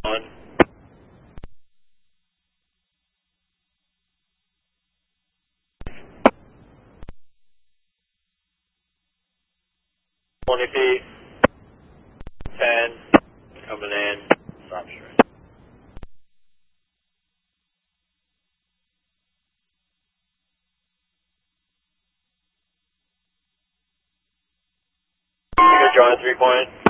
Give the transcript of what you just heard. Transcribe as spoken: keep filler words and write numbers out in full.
One. twenty feet. ten. Coming in. Stop straight. You're drawing three point.